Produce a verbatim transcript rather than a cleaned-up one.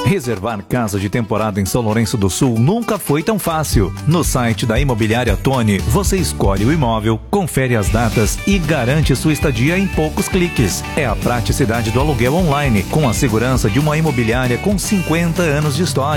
Reservar casa de temporada em São Lourenço do Sul nunca foi tão fácil. No site da Imobiliária Tony, você escolhe o imóvel, confere as datas e garante sua estadia em poucos cliques. É a praticidade do aluguel online, com a segurança de uma imobiliária com cinquenta anos de história.